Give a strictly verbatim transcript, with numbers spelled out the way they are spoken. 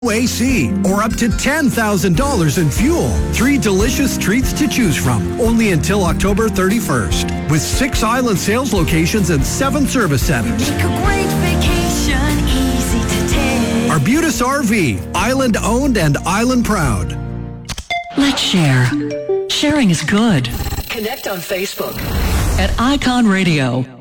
A C, or up to ten thousand dollars in fuel. Three delicious treats to choose from, only until October thirty-first. With six Island sales locations and seven service centers. Make a great vacation easy to take. Arbutus R V, Island owned and Island proud. Let's share. Sharing is good. Connect on Facebook At Icon Radio.